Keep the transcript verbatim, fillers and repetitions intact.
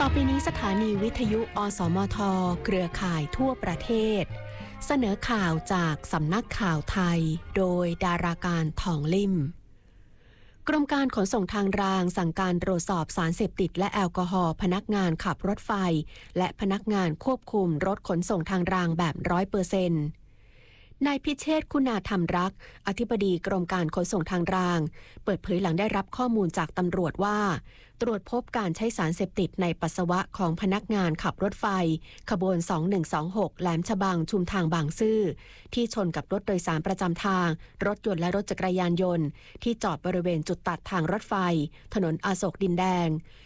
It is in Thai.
อไปนี้สถานีวิทยุอสมทเครือข่ายทั่วประเทศเสนอข่าวจากสำนักข่าวไทยโดยดาราการทองลิ่มกรมการขนส่งทางรางสั่งการตรวจสอบสารเสพติดและแอลกอฮอล์พนักงานขับรถไฟและพนักงานควบคุมรถขนส่งทางรางแบบ ร้อยเปอร์เซ็นต์ นายพิเชษฐ์คุณาธรรมรักษ์อธิบดีกรมการขนส่งทางรางเปิดเผยหลังได้รับข้อมูลจากตำรวจว่าตรวจพบการใช้สารเสพติดในปัสสาวะของพนักงานขับรถไฟขบวนสองหนึ่งสองหกแหลมฉบังชุมทางบางซื่อที่ชนกับรถโดยสารประจำทางรถยนต์และรถจักรยานยนต์ที่จอดบริเวณจุดตัดทางรถไฟถนนอโศกดินแดง